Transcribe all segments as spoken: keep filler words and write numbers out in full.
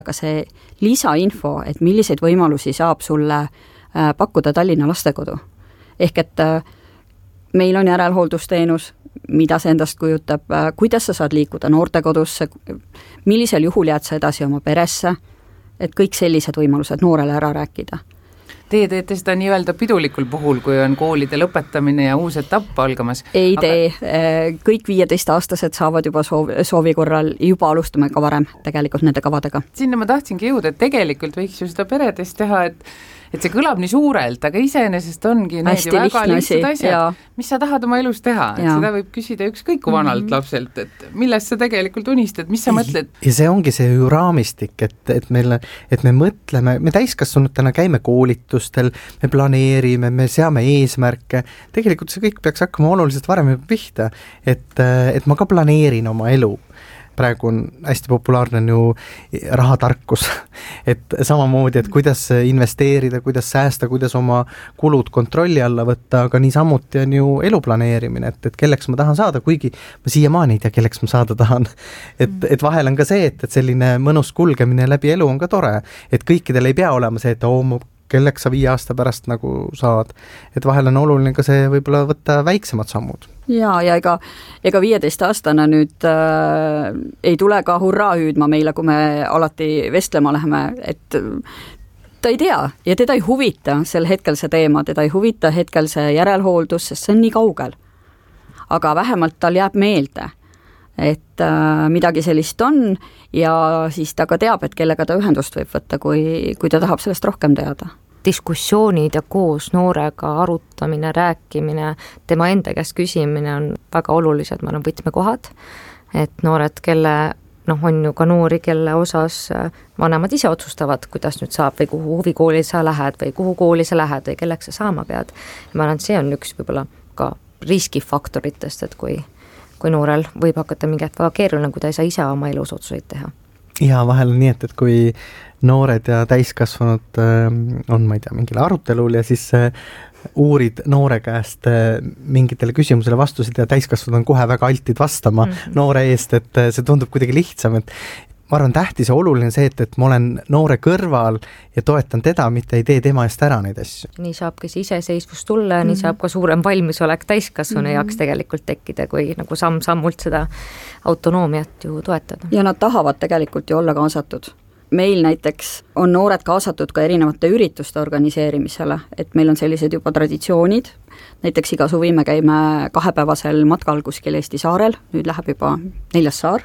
aga see lisainfo, et milliseid võimalusi saab sulle pakkuda Tallinna lastekodu. Ehk et meil on järelhooldusteenus, mida see endast kujutab, kuidas sa saad liikuda noortekodusse, millisel juhul jääd sa edasi oma peresse, et kõik sellised võimalused noorele ära rääkida. Teie teete seda nii-öelda pidulikul puhul, kui on koolide lõpetamine ja uus etapp algamas? Ei aga... tee, kõik viieteist-aastased saavad juba soovi, soovi korral, juba alustame ka varem tegelikult nende kavadega. Sinna ma tahtsingi jõuda, et tegelikult võiks ju seda peredes teha, et et see kõlab nii suurelt, aga iseenesest ongi need ju väga lihtsad asjad, mis sa tahad oma elus teha, et ja. Seda võib küsida ükskõik kui vanalt mm-hmm. lapselt, et millest sa tegelikult unistad, mis sa mõtled? Ja see ongi see ju raamistik, et, et, meil, et me mõtleme, me täiskasvanutena käime koolitustel, me planeerime, me seame eesmärke, tegelikult see kõik peaks hakkama oluliselt varem pihta, et, et ma ka planeerin oma elu. Praegu on hästi populaarne ju rahatarkus, et samamoodi, et kuidas investeerida, kuidas säästa, kuidas oma kulud kontrolli alla võtta, aga nii samuti on ju elu planeerimine, et, et kelleks ma tahan saada, kuigi ma siiamaani ei tea, kelleks ma saada tahan. Et, et vahel on ka see, et, et selline mõnus kulgemine läbi elu on ka tore, et kõikidel ei pea olema see, et oo, kelleks sa viie aasta pärast nagu saad. Et vahel on oluline ka see võib-olla võtta väiksemad sammud. Ja, ja ega, ega viieteist-aastana nüüd äh, ei tule ka hurraa hüüdma meile, kui me alati vestlema läheme, et ta ei tea ja teda ei huvita sel hetkel see teema, teda ei huvita hetkel see järelhooldus, sest see on nii kaugel. Aga vähemalt tal jääb meelde, et äh, midagi sellist on ja siis ta ka teab, et kellega ta ühendust võib võtta, kui, kui ta tahab sellest rohkem teada. Diskussioonid ja koos noorega arutamine, rääkimine, tema enda käest küsimine on väga olulised, ma olen võtmekohad, et noored, kelle, noh, on ju ka noori, kelle osas vanemad ise otsustavad, kuidas nüüd saab või kuhu huvikooli sa lähed või kuhu kooli sa lähed või kelleks sa saama pead. Ma arvan, et see on üks võib-olla ka riskifaktoritest, et kui, kui noorel võib hakata mingit väga keeruline, kui ta ei saa ise oma elus otsuseid teha. Ja vahel on nii, et, et kui noored ja täiskasvanud äh, on, ma ei tea, mingil arutelul ja siis äh, uurid noore käest äh, mingitele küsimusele vastusid ja täiskasvanud on kohe väga altid vastama mm-hmm. noore eest, et äh, see tundub kuidagi lihtsam, et ma arvan, tähtis ja oluline see, et, et ma olen noore kõrval ja toetan teda, mitte ei tee tema eest ära neid asju. Nii saabki see iseseisvus tulla ja mm-hmm. nii saab ka suurem valmisolek täiskasvanu mm-hmm. jaoks tegelikult tekkida, kui nagu samm-sammult seda autonoomiat ju toetada. Ja nad tahavad tegelikult ju olla kaasatud. Meil näiteks on noored kaasatud ka erinevate ürituste organiseerimisele, et meil on sellised juba traditsioonid, näiteks iga suvi me käime kahepäevasel matkal kuskil Eesti saarel, nüüd läheb juba neljas saar,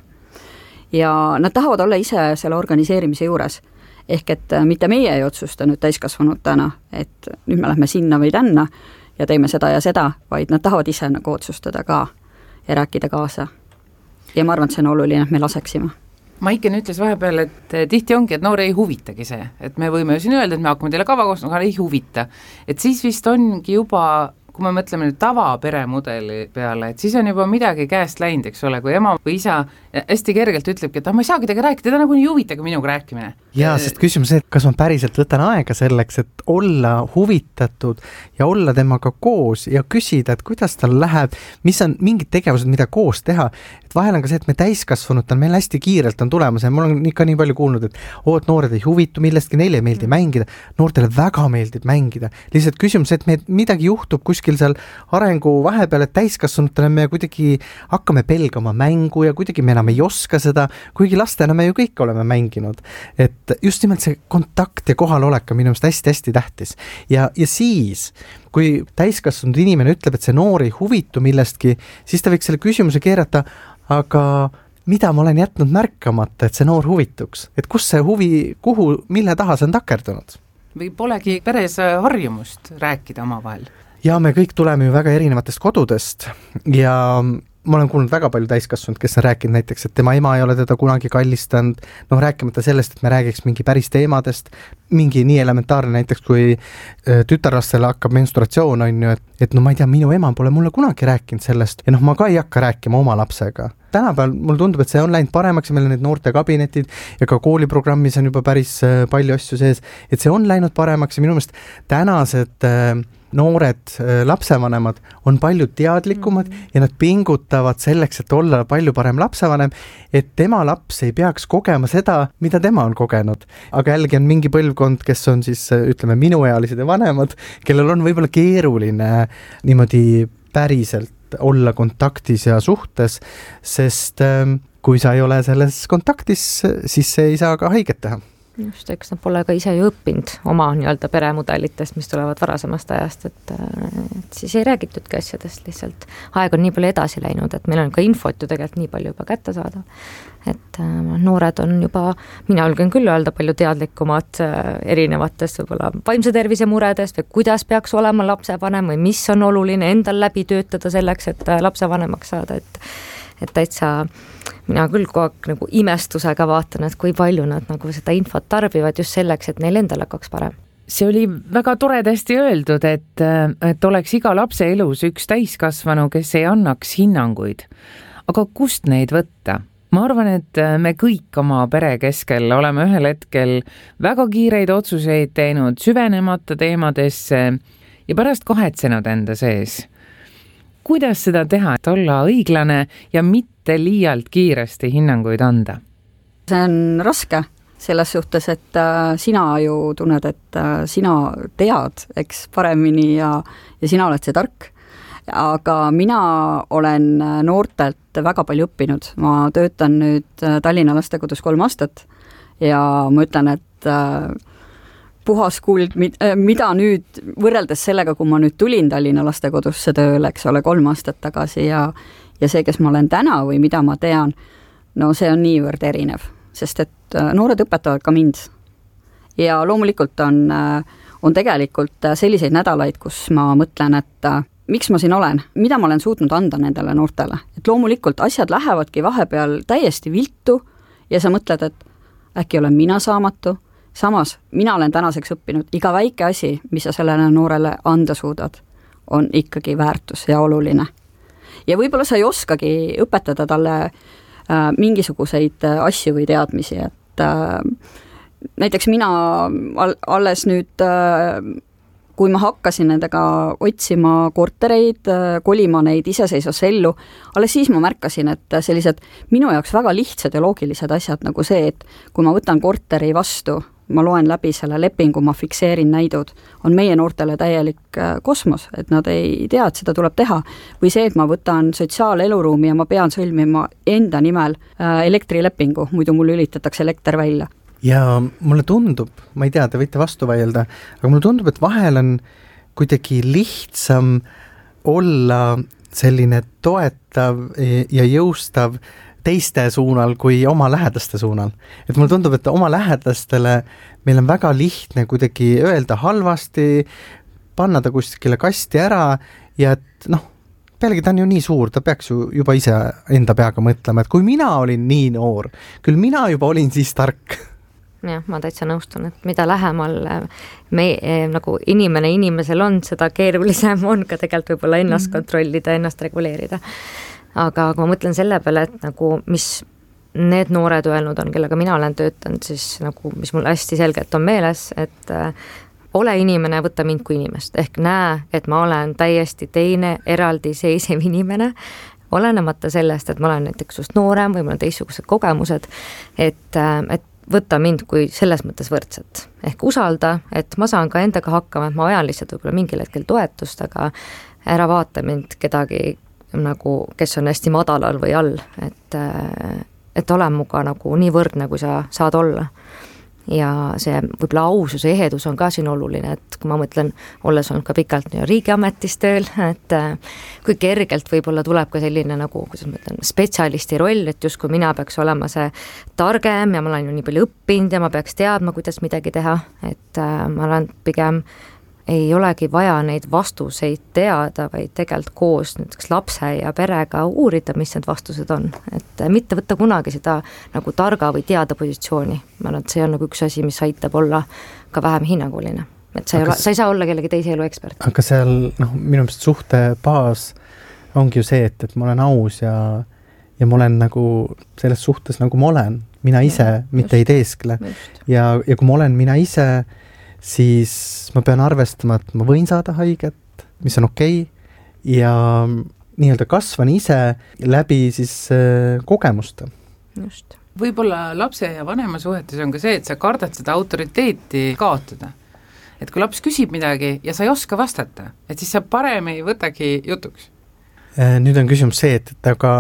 ja nad tahavad olla ise selle organiseerimise juures, ehk et mitte meie ei otsusta nüüd täiskasvanud täna, et nüüd me lähme sinna või tänna ja teeme seda ja seda, vaid nad tahavad ise nagu otsustada ka ja rääkida kaasa. Ja ma arvan, et see on oluline, et me laseksime. Maiken ütles vahepeal, et tihti ongi, et noor ei huvitagi see, et me võime ju siin öelda, et me hakkame teile kava koos, aga ei huvita. Et siis vist ongi juba, kui me mõtleme nüüd tava peremudeli peale, et siis on juba midagi käest läinud, eks ole, kui ema või isa hästi kergelt ütlebki, et ah, ma ei saagi tega rääkida, ta nagu nii huvitaga minuga rääkimine. Jaa, sest küsimus see, et kas ma päriselt võtan aega selleks, et olla huvitatud ja olla temaga koos ja küsida, et kuidas tal läheb, mis on mingid tegevused, mida koos teha. Et vahel on ka see, et me täiskasvanud on, meil hästi kiirelt on tulemas ja mul on ikka nii palju kuulnud, et oo, et noored ei huvitu millestki, neile ei meeldi mängida, noortele väga meeldib mängida. Lihtsalt küsimus see, et me midagi juhtub kuskil seal arengu vahepeal, et täiskasvanutele me kuidagi hakkame pelgama mängu ja kuidagi me enam ei oska seda, kuigi lastena me ju kõik oleme mänginud. Et just nimelt see kontakt ja kohalolek on minu meelest hästi-hästi tähtis. Ja, ja siis, kui täiskasvanud inimene ütleb, et see noor ei huvitu millestki, siis ta võiks selle küsimuse keerata, aga mida ma olen jätnud märkamata, et see noor huvituks? Et kus see huvi, kuhu, mille taha see on takerdunud? Või polegi peres harjumust rääkida omavahel? Ja me kõik tuleme ju väga erinevatest kodudest ja ma olen kuulnud väga palju täiskasvanud, kes on rääkinud näiteks, et tema ema ei ole teda kunagi kallistanud, noh rääkimata sellest, et me räägiks mingi päris teemadest, mingi nii elementaarne näiteks, kui tütarlastele hakkab menstruatsioon, on ju, et, et no ma ei tea, minu ema pole mulle kunagi rääkinud sellest ja noh, ma ka ei hakka rääkima oma lapsega. Tänapäeval mulle tundub, et see on läinud paremaks ja meil on need noorte kabinetid ja ka kooliprogrammis on juba päris palju asju sees, et see on läinud paremaks ja minu meelest tänased noored lapsevanemad on palju teadlikumad mm-hmm. ja nad pingutavad selleks, et olla palju parem lapsevanem, et tema laps ei peaks kogema seda, mida tema on kogenud. Aga jällegi on mingi põlvkond, kes on siis, ütleme, minuealised ja vanemad, kellel on võib-olla keeruline niimoodi päriselt olla kontaktis ja suhtes, sest kui sa ei ole selles kontaktis, siis see ei saa ka haiget teha. Just, eks nad pole ka ise ju õppinud oma nii-öelda peremudelitest, mis tulevad varasemast ajast, et, et siis ei räägitudki asjadest lihtsalt. Aeg on nii palju edasi läinud, et meil on ka infot ju tegelikult nii palju juba kätte saada. Et noored on juba, mina julgen küll öelda palju teadlikumad erinevatest võib-olla vaimse tervise muredest või kuidas peaks olema lapsevanem või mis on oluline endal läbi töötada selleks, et lapsevanemaks saada, et et täitsa mina küll kogu aeg nagu imestusega vaatan, et kui palju nad nagu seda infot tarbivad just selleks, et neil endal hakkaks parem. See oli väga toredasti öeldud, et, et oleks iga lapse elus üks täiskasvanu, kes ei annaks hinnanguid. Aga kust neid võtta? Ma arvan, et me kõik oma pere keskel oleme ühel hetkel väga kiireid otsuseid teinud süvenemata teemadesse ja pärast kahetsenud enda sees. Kuidas seda teha, et olla õiglane ja mitte liialt kiiresti hinnanguid anda? See on raske selles suhtes, et äh, sina ju tunned, et äh, sina tead, eks paremini ja, ja sina oled see tark. Aga mina olen noortelt väga palju õppinud. Ma töötan nüüd Tallinna lastekodus kolm aastat ja ma ütlen, et äh, puhas kuld, mida nüüd võrreldes sellega, kui ma nüüd tulin Tallinna lastekodusse tööle, eks ole, kolm aastat tagasi ja, ja see, kes ma olen täna või mida ma tean, no see on niivõrd erinev, sest et noored õpetavad ka mind. Ja loomulikult on, on tegelikult selliseid nädalaid, kus ma mõtlen, et miks ma siin olen, mida ma olen suutnud anda nendele noortele. Et loomulikult asjad lähevadki vahepeal täiesti viltu ja sa mõtled, et äkki olen mina saamatu. Samas, mina olen tänaseks õppinud, iga väike asi, mis sa sellele noorele anda suudad, on ikkagi väärtus ja oluline. Ja võib-olla sa ei oskagi õpetada talle äh, mingisuguseid asju või teadmisi, et äh, näiteks mina all, alles nüüd, äh, kui ma hakkasin nendega otsima kortereid, äh, kolima neid iseseisvas ellu, alles siis ma märkasin, et sellised minu jaoks väga lihtsad ja loogilised asjad nagu see, et kui ma võtan korteri vastu, ma loen läbi selle lepingu, ma fikseerin näidud, on meie noortele täielik kosmos, et nad ei tea, et seda tuleb teha. Või see, et ma võtan sotsiaaleluruumi ja ma pean sõlmima enda nimel elektrilepingu, muidu mul lülitatakse elekter välja. Ja mulle tundub, ma ei tea, te võite vastu vaielda, aga mulle tundub, et vahel on kuidagi lihtsam olla selline toetav ja jõustav teiste suunal kui oma lähedaste suunal. Et mulle tundub, et oma lähedastele meil on väga lihtne kuidagi öelda halvasti, panna ta kuskile kasti ära ja et noh, pealegi ta on ju nii suur, ta peaks ju juba ise enda peaga mõtlema, et kui mina olin nii noor, küll mina juba olin siis tark. Jah, ma täitsa nõustun, et mida lähemal me, nagu inimene inimesel on, seda keerulisem on ka tegelikult võib-olla ennast kontrollida, ennast reguleerida. Aga kui ma mõtlen selle peale, et nagu mis need noored öelnud on, kellega mina olen töötanud, siis nagu, mis mul hästi selgelt on meeles, et äh, ole inimene, võta mind kui inimest. Ehk näe, et ma olen täiesti teine, eraldi seisev inimene, olenemata sellest, et ma olen näiteks just noorem või mul on teistsugused kogemused, et, äh, et võta mind kui selles mõttes võrdset. Ehk usalda, et ma saan ka endaga hakkama, et ma vajan lihtsalt võib-olla mingil hetkel toetust, aga ära vaata mind kedagi nagu, kes on hästi madalal või all, et, et ole muga nagu nii võrdne, kui sa saad olla. Ja see võib-olla ausus ja ehedus on ka siin oluline, et kui ma mõtlen, olles olnud ka pikalt riigiametis tööl, et kui kergelt võib-olla tuleb ka selline nagu, kuidas ma ütlen, spetsialisti roll, et just kui mina peaks olema see targem ja ma olen ju nii palju õppinud ja ma peaks teadma, kuidas midagi teha, et ma olen pigem ei olegi vaja neid vastuseid teada, vaid tegelikult koos näiteks lapse ja perega uurida, mis need vastused on. Et mitte võtta kunagi seda nagu targa või teada positsiooni. Ma arvan, et see on nagu üks asi, mis aitab olla ka vähem hinnanguline. Et sa ei, ole, sa ei saa olla kellegi teise elu ekspert. Aga seal noh, minu meelest suhte baas ongi ju see, et, et ma olen aus ja, ja ma olen nagu selles suhtes nagu ma olen. Mina ise, ja, mitte just, ei teeskle. Ja, ja kui ma olen mina ise, siis ma pean arvestama, et ma võin saada haiget, mis on okei okay, ja nii-öelda kasvan ise läbi siis äh, kogemuste. Just. Võib-olla lapse ja vanema suhetes on ka see, et sa kardad seda autoriteeti kaotada. Et kui laps küsib midagi ja sa ei oska vastata, et siis sa parem ei võtagi jutuks. Nüüd on küsimus see, et, et aga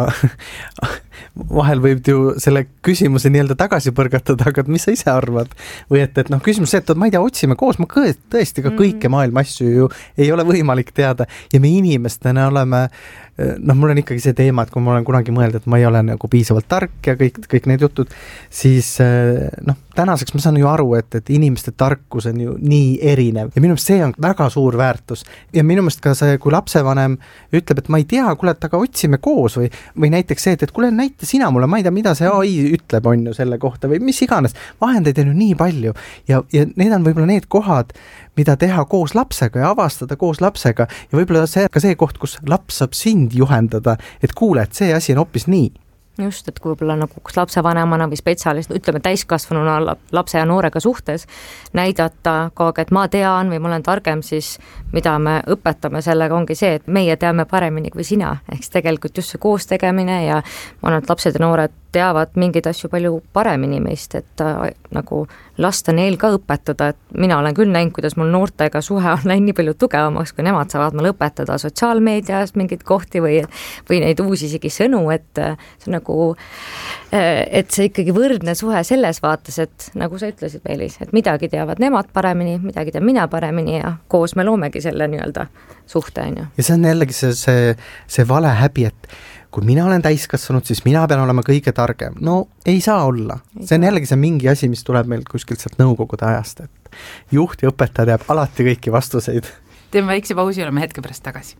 vahel võib ju selle küsimuse nii-öelda tagasi põrgatada, aga mis sa ise arvad? Või et, et noh, küsimus see, et ma ei tea, otsime koos, ma tõesti ka kõike maailma asju ju ei ole võimalik teada ja me inimestena oleme, noh, mul on ikkagi see teema, et kui ma olen kunagi mõelda, et ma ei ole nagu piisavalt tark ja kõik, kõik need jutud, siis noh, tänaseks ma saan ju aru, et, et inimeste tarkus on ju nii erinev ja minu meelest see on väga suur väärtus ja minu meelest ka see, kui lapsevanem ütleb, et ma ei tea, kuule, et aga otsime koos või, või näiteks see, et, et kuule, näita sina mulle, ma ei tea, mida see A I ütleb, on ju selle kohta või mis iganes, vahendeid on ju nii palju ja, ja need on võib-olla need kohad, mida teha koos lapsega ja avastada koos lapsega ja võib-olla see ka see koht, kus laps saab sind juhendada, et kuule, et see asi on hoopis nii. Just, et kui võib-olla nagu lapsevanemana või spetsialist, ütleme täiskasvanuna lapse ja noorega suhtes, näidata kogu aeg, et ma tean või ma olen targem, siis mida me õpetame sellega ongi see, et meie teame paremini kui sina, ehk tegelikult just see koos tegemine ja ma arvan, et lapsed ja noored teavad mingeid asju palju paremini meist, et äh, nagu lasta neil ka õpetada, et mina olen küll näinud, kuidas mul noortega suhe on läinud nii palju tugevamaks, kui nemad saavad mul õpetada sotsiaalmeediast mingeid kohti või, või neid uusi isegi sõnu, et see on nagu, et see ikkagi võrdne suhe selles vaates, et nagu sa ütlesid, Meelis, et midagi teavad nemad paremini, midagi teab mina paremini ja koos me loomegi selle nii-öelda suhte. Ja see on jällegi see, see, see vale häbi, et kui mina olen täiskasvanud, siis mina pean olema kõige targem. No ei saa olla. See on jällegi see mingi asi, mis tuleb meil kuskilt sealt nõukogude ajast, et juht ja õpetaja teab alati kõiki vastuseid. Teeme väikse pausi, oleme hetke pärast tagasi.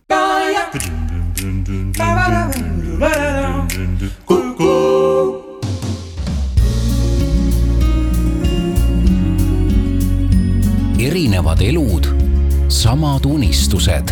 Erinevad elud, samad unistused.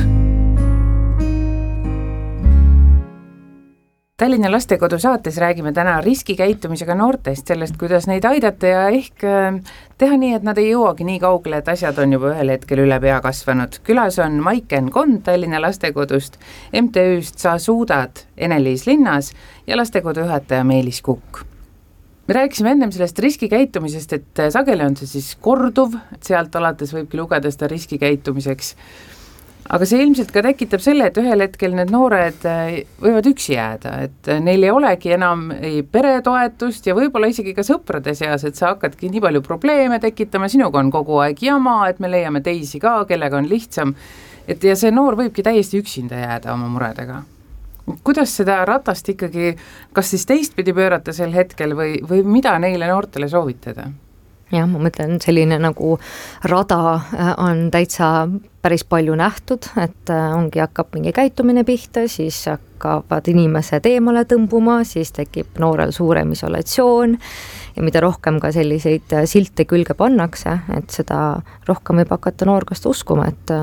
Tallinna lastekodu saates räägime täna riskikäitumisega noortest, sellest, kuidas neid aidata ja ehk teha nii, et nad ei jõuagi nii kaugele, et asjad on juba ühel hetkel üle pea kasvanud. Külas on Maiken Kond Tallinna lastekodust, M T Üst Sa suudad Ene-Liis Linnas ja lastekodu juhataja Meelis Kukk. Me rääkisime ennem sellest riskikäitumisest, et sageli on see siis korduv, et sealt alates võibki lugeda seda riskikäitumiseks. Aga see ilmselt ka tekitab selle, et ühel hetkel need noored võivad üksi jääda, et neil ei olegi enam ei peretoetust ja võib-olla isegi ka sõprade seas, et sa hakkadki nii palju probleeme tekitama, sinuga on kogu aeg jama, et me leiame teisi ka, kellega on lihtsam, et ja see noor võibki täiesti üksinda jääda oma muredega. Kuidas seda ratast ikkagi, kas siis teistpidi pöörata sel hetkel või, või mida neile noortele soovitada? Jah, ma mõtlen, selline nagu rada on täitsa päris palju nähtud, et ongi hakkab mingi käitumine pihta, siis hakkavad inimesed eemale tõmbuma, siis tekib noorel suurem isolatsioon ja mida rohkem ka selliseid silte külge pannakse, et seda rohkem võib hakata noorkast uskuma, et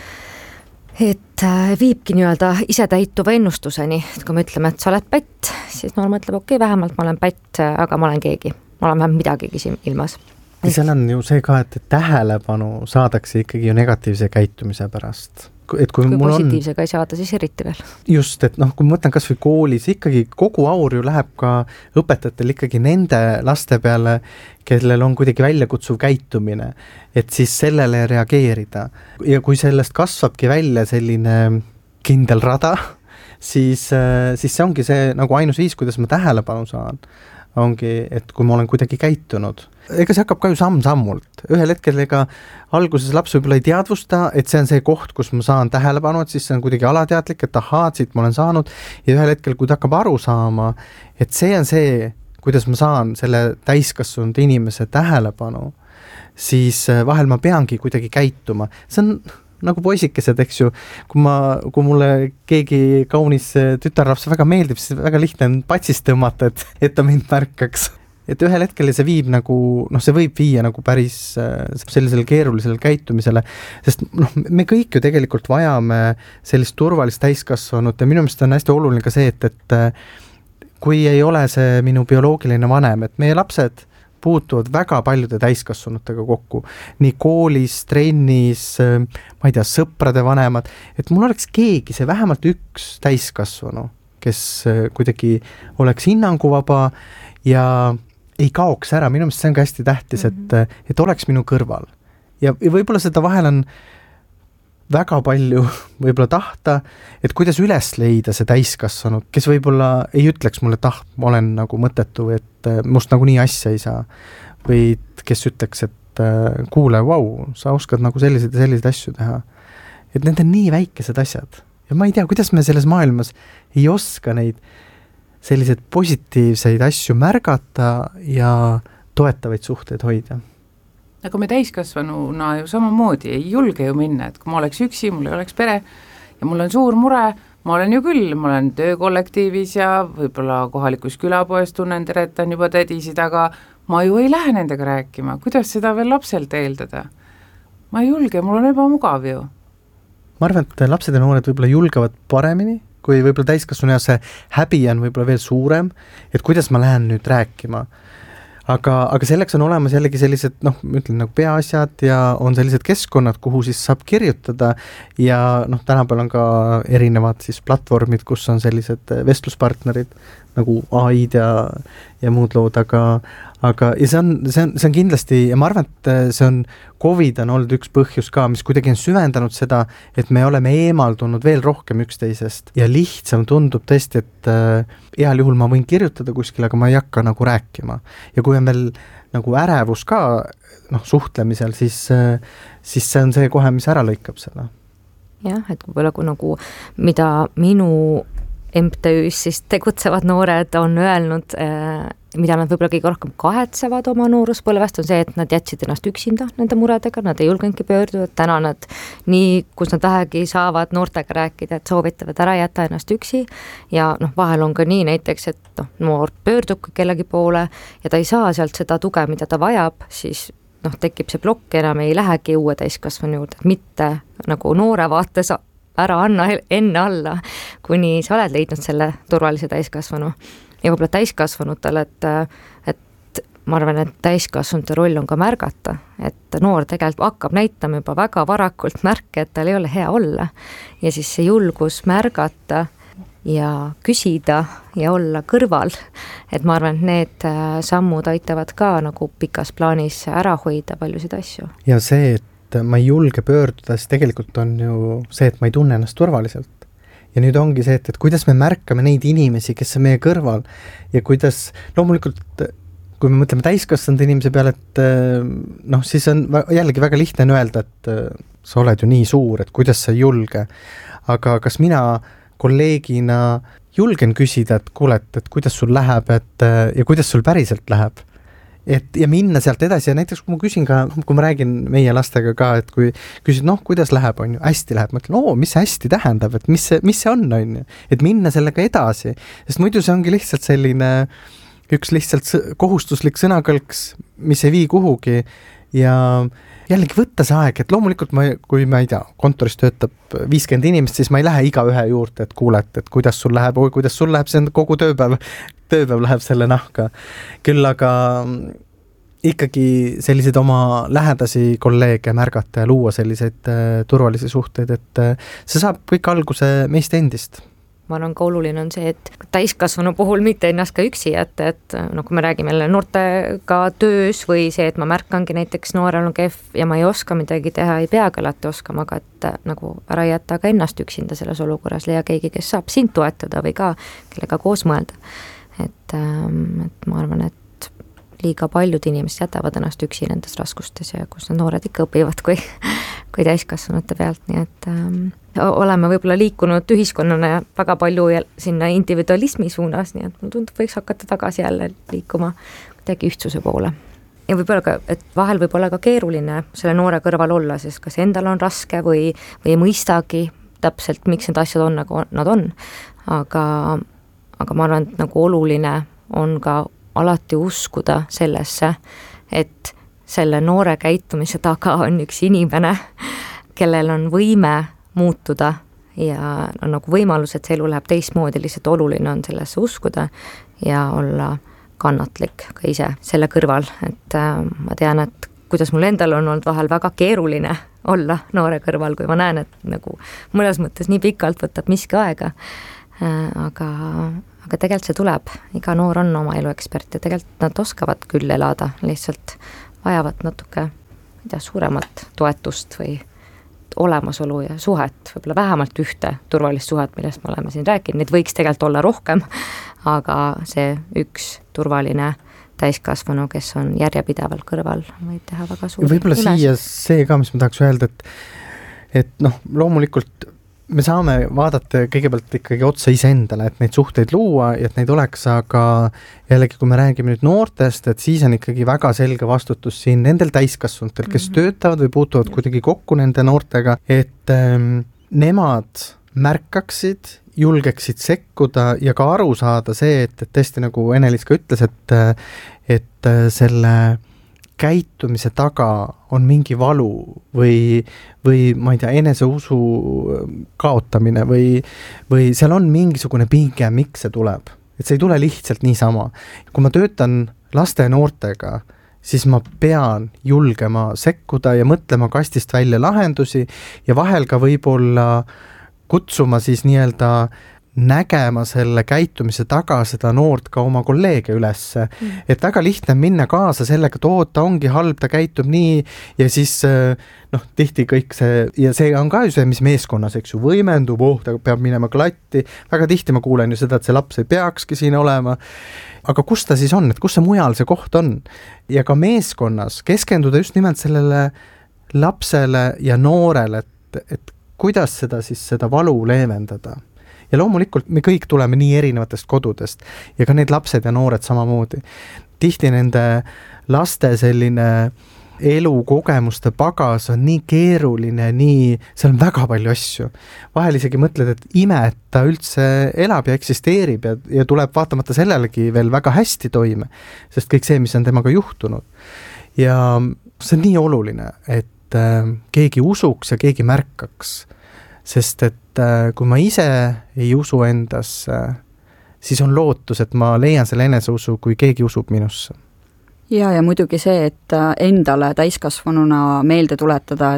et viibki nii-öelda isetäituva ennustuseni, et kui me ütleme, et sa oled pätt, siis noor mõtleb, okei, okay, vähemalt ma olen pätt, aga ma olen keegi, ma olen vähemalt midagigi siin ilmas. Ja seal on ju see ka, et tähelepanu saadakse ikkagi ju negatiivse käitumise pärast. Et kui, kui mul positiivsega on, ei saada, siis eriti veel. Just, et noh, kui ma mõtlen kas või koolis, ikkagi kogu aur ju läheb ka õpetajatel ikkagi nende laste peale, kellel on kuidagi väljakutsuv käitumine, et siis sellele reageerida. Ja kui sellest kasvabki välja selline kindel rada, siis, siis see ongi see nagu ainus viis, kuidas ma tähelepanu saan. Ongi, et kui ma olen kuidagi käitunud. Ega see hakkab ka ju samm-sammult. Ühel hetkel ega alguses laps võib-olla ei teadvusta, et see on see koht, kus ma saan tähelepanu, et siis see on kuidagi alateadlik, et ahaa, siit ma olen saanud ja ühel hetkel, kui ta hakkab aru saama, et see on see, kuidas ma saan selle täiskasvanud inimese tähelepanu, siis vahel ma peangi kuidagi käituma. See on nagu poisikesed, eks ju, kui ma, kui mulle keegi kaunis tütarlaps väga meeldib, siis väga lihtne on patsist tõmmata, et, et ta mind märkaks. Et ühel hetkel see viib nagu, noh, see võib viia nagu päris sellisele keerulisele käitumisele, sest noh, me kõik ju tegelikult vajame sellist turvalist täiskasvanut ja minu meelest on hästi oluline ka see, et, et kui ei ole see minu bioloogiline vanem, et meie lapsed puutuvad väga paljude täiskasvanutega kokku, nii koolis, trennis, ma ei tea, sõprade vanemad, et mul oleks keegi, see vähemalt üks täiskasvanu, kes kuidagi oleks hinnanguvaba ja ei kaoks ära, minu meelest see on ka hästi tähtis, et, et oleks minu kõrval. Ja, ja võib-olla seda vahel on väga palju võib-olla tahta, et kuidas üles leida see täiskasvanud, kes võib-olla ei ütleks mulle, et ah, ma olen nagu mõttetu, et must nagu nii asja ei saa. Või kes ütleks, et kuule, vau, sa oskad nagu selliseid ja selliseid asju teha. Et need on nii väikesed asjad. Ja ma ei tea, kuidas me selles maailmas ei oska neid selliseid positiivseid asju märgata ja toetavaid suhteid hoida. Aga me täiskasvanuna ju samamoodi ei julge ju minna, et kui ma oleks üksi, mul ei oleks pere ja mul on suur mure, ma olen ju küll, ma olen töökollektiivis ja võib-olla kohalikus külapoes tunnen teretan juba tädisid, aga ma ju ei lähe nendega rääkima, kuidas seda veel lapselt eeldada? Ma ei julge, mul on ebamugav ju. Ma arvan, et lapsed ja noored võib-olla julgevad paremini, kui võib-olla täiskasvanu ja see häbi on võib-olla veel suurem, et kuidas ma lähen nüüd rääkima. Aga, aga selleks on olemas jällegi sellised, noh, ma ütlen nagu peaasjad ja on sellised keskkonnad, kuhu siis saab kirjutada ja noh, tänapäeval on ka erinevad siis platvormid, kus on sellised vestluspartnerid nagu A I-d ja, ja muud lood, aga, aga ja see on, see on, see on kindlasti, ja ma arvan, et see on, Covid on olnud üks põhjus ka, mis kuidagi on süvendanud seda, et me oleme eemaldunud veel rohkem üksteisest ja lihtsam tundub tõesti, et äh, heal juhul ma võin kirjutada kuskil, aga ma ei hakka nagu rääkima. Ja kui on veel nagu ärevus ka noh, suhtlemisel, siis, äh, siis see on see kohe, mis ära lõikab selle. Jah, et võib-olla kui nagu, mida minu M T Üs siis tegutsevad noored on öelnud, mida nad võib-olla kõige rohkem kahetsevad oma nooruspõlvest, on see, et nad jätsid ennast üksinda nende muredega, nad ei julgenudki pöörduda, täna nad nii, kus nad vähegi saavad noortega rääkida, et soovitavad ära jätta ennast üksi ja noh, vahel on ka nii näiteks, et noh, noor pöördub kellegi poole ja ta ei saa sealt seda tuge, mida ta vajab, siis noh, tekib see plokk, enam ei lähegi uue täiskasvanu juurde, mitte nagu noore vaates ära anna enne alla, kuni sa oled leidnud selle turvalise täiskasvanu. Ja võib-olla täiskasvanutel, et, et ma arvan, et täiskasvanute roll on ka märgata, et noor tegelikult hakkab näitama juba väga varakult märke, et tal ei ole hea olla. Ja siis see julgus märgata ja küsida ja olla kõrval, et ma arvan, et need sammud aitavad ka nagu pikas plaanis ära hoida paljusid asju. Ja see, et ma ei julge pöörduda, siis tegelikult on ju see, et ma ei tunne ennast turvaliselt. Ja nüüd ongi see, et, et kuidas me märkame neid inimesi, kes on meie kõrval ja kuidas, loomulikult, kui me mõtleme täiskasvanud inimese peale, et noh, siis on jällegi väga lihtne öelda, et sa oled ju nii suur, et kuidas sa ei julge. Aga kas mina kolleegina julgen küsida, et kuule, et, et kuidas sul läheb et, ja kuidas sul päriselt läheb? Et, ja minna sealt edasi ja näiteks kui ma küsin ka, kui ma räägin meie lastega ka, et kui küsid, noh, kuidas läheb, on ju, hästi läheb, ma ütlen, oo, mis see hästi tähendab, et mis see, mis see on, on ju, et minna sellega edasi, sest muidu see ongi lihtsalt selline üks lihtsalt kohustuslik sõnakõlks, mis ei vii kuhugi ja jällegi võtta see aeg, et loomulikult ma, kui ma ei tea, kontoris töötab viiskümmend inimest, siis ma ei lähe iga ühe juurde, et kuule, et, et kuidas sul läheb, oi, kuidas sul läheb, see on kogu tööpäev, tööpäev läheb selle nahka. Küll aga ikkagi selliseid oma lähedasi kolleege märgata ja luua selliseid äh, turvalisi suhteid, et äh, see saab kõik alguse meist endist. Ma arvan, ka oluline on see, et täiskasvanu puhul mitte ennast ka üksi jätta, et no kui me räägime noortega töös või see, et ma märkangi näiteks noorel on kehv ja ma ei oska midagi teha, ei peagi alati oskama, aga et nagu ära jätta ka ennast üksinda selles olukorras, leia keegi, kes saab sind toetada või ka kellega koos mõelda. Et, et ma arvan, et liiga paljud inimesed jätavad ennast üksi nendes raskustes ja kus need noored ikka õpivad kui, kui täiskasvanute pealt, nii et ähm, oleme võib-olla liikunud ühiskonnana väga palju sinna individualismi suunas, nii et mulle tundub, võiks hakata tagasi jälle liikuma kuidagi ühtsuse poole. Ja võib-olla ka, et vahel võib olla ka keeruline selle noore kõrval olla, sest kas endal on raske või, või ei mõistagi täpselt, miks need asjad on, nagu nad on, aga, aga ma arvan, et nagu oluline on ka alati uskuda sellesse, et selle noore käitumise taga on üks inimene, kellel on võime muutuda ja on nagu võimalus, et see elu läheb teistmoodi, lihtsalt oluline on sellesse uskuda ja olla kannatlik ka ise selle kõrval, et ma tean, et kuidas mul endal on olnud vahel väga keeruline olla noore kõrval, kui ma näen, et nagu mõnes mõttes nii pikalt võtab miski aega, aga, aga tegelikult see tuleb, iga noor on oma elu ekspert ja tegelikult nad oskavad küll elada, lihtsalt vajavad natuke mida, suuremat toetust või olemasolu ja suhet, võib-olla vähemalt ühte turvalist suhet, millest me oleme siin rääkinud, neid võiks tegelikult olla rohkem, aga see üks turvaline täiskasvanu, kes on järjepidevalt kõrval, võib teha väga suuri võib-olla siia see ka, mis ma tahaks öelda, et et noh, loomulikult me saame vaadata kõigepealt ikkagi otsa iseendale, et neid suhteid luua ja et neid oleks, aga jällegi, kui me räägime nüüd noortest, et siis on ikkagi väga selge vastutus siin nendel täiskasvanutel, kes mm-hmm. töötavad või puutuvad kuidagi kokku nende noortega, et ähm, nemad märkaksid, julgeksid sekkuda ja ka aru saada see, et, et tõesti nagu Ene-Liis ka ütles, et, et selle käitumise taga on mingi valu või, või ma ei tea, eneseusu kaotamine või, või seal on mingisugune pinge, miks see tuleb. Et see ei tule lihtsalt niisama. Kui ma töötan laste ja noortega, siis ma pean julgema sekkuda ja mõtlema kastist välja lahendusi ja vahel ka võib-olla kutsuma siis nii-öelda nägema selle käitumise taga seda noort ka oma kolleege ülesse. Mm. Et väga lihtne minna kaasa sellega, et oot, ta ongi halb, ta käitub nii ja siis noh, tihti kõik see, ja see on ka ju see, mis meeskonnas, eks ju, võimendub, oh, ta peab minema klatti, väga tihti ma kuulen ju seda, et see laps ei peakski siin olema, aga kus ta siis on, et kus see mujal see koht on? Ja ka meeskonnas keskenduda just nimelt sellele lapsele ja noorele, et, et kuidas seda siis seda valu leevendada. Ja loomulikult me kõik tuleme nii erinevatest kodudest ja ka need lapsed ja noored samamoodi. Tihti nende laste selline elukogemuste pagas on nii keeruline, nii, seal on väga palju asju. Vahel isegi mõtled, et ime, et ta üldse elab ja eksisteerib ja, ja tuleb vaatamata sellelegi veel väga hästi toime, sest kõik see, mis on temaga juhtunud. Ja see on nii oluline, et äh, keegi usuks ja keegi märkaks, sest et kui ma ise ei usu endasse, siis on lootus, et ma leian selle eneseusu, kui keegi usub minusse. Ja, ja muidugi see, et endale täiskasvanuna meelde tuletada,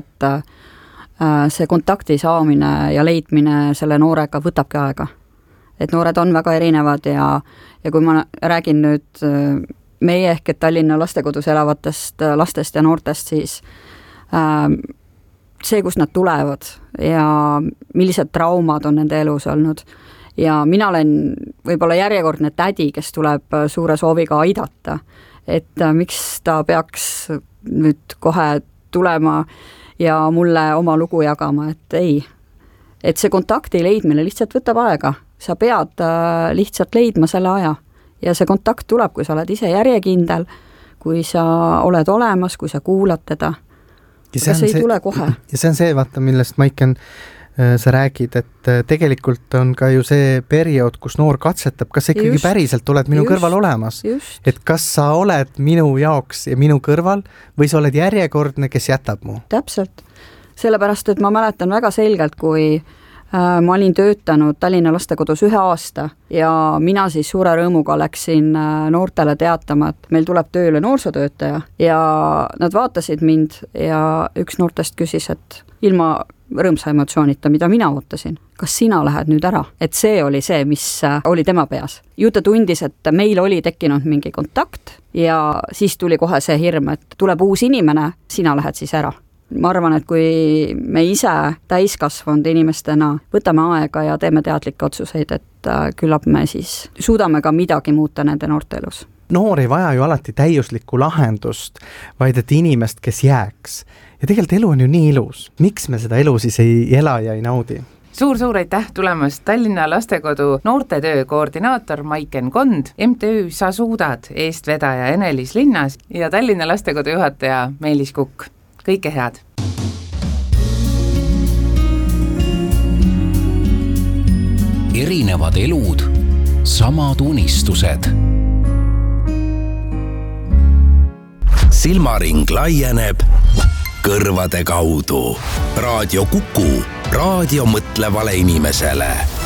et see kontakti saamine ja leidmine selle noorega võtabki aega. Et noored on väga erinevad ja, ja kui ma räägin nüüd meie ehk et Tallinna lastekodus elavatest lastest ja noortest, siis äh, see, kus nad tulevad ja millised traumad on nende elus olnud. Ja mina olen võib-olla järjekordne tädi, kes tuleb suure sooviga aidata, et miks ta peaks nüüd kohe tulema ja mulle oma lugu jagama, et ei. Et see kontakti leidmine lihtsalt võtab aega. Sa pead lihtsalt leidma selle aja ja see kontakt tuleb, kui sa oled ise järjekindel, kui sa oled olemas, kui sa kuulad teda. Ja see, see ei tule kohe. Ja see on see, vaata, millest Maiken sa räägid, et tegelikult on ka ju see periood, kus noor katsetab, kas sa ikkagi just, päriselt oled minu just, kõrval olemas. Just. Et kas sa oled minu jaoks ja minu kõrval või sa oled järjekordne, kes jätab mu? Täpselt. Sellepärast, et ma mäletan väga selgelt, kui ma olin töötanud Tallinna lastekodus ühe aasta ja mina siis suure rõõmuga läksin noortele teatama, et meil tuleb tööle noorsootöötaja ja nad vaatasid mind ja üks noortest küsis, et ilma rõõmsa emotsioonita, mida mina ootasin, kas sina lähed nüüd ära? Et see oli see, mis oli tema peas. Ju ta tundis, et meil oli tekkinud mingi kontakt ja siis tuli kohe see hirm, et tuleb uus inimene, sina lähed siis ära. Ma arvan, et kui me ise täiskasvanud inimestena võtame aega ja teeme teadlikke otsuseid, et küllap me siis suudame ka midagi muuta nende noorte elus. Noor ei vaja ju alati täiuslikku lahendust, vaid et inimest, kes jääks. Ja tegelikult elu on ju nii ilus. Miks me seda elu siis ei ela ja ei naudi? Suur-suur aitäh tulemast Tallinna lastekodu noortetöö koordinaator Maiken Kond, M T Ü Sa suudad eestvedaja Ene-Liis Linnas ja Tallinna lastekodu juhataja Meelis Kukk. Kõike head! Erinevad elud, samad unistused. Silmaring laieneb kõrvade kaudu. Raadio Kuku, raadio mõtlevale inimesele.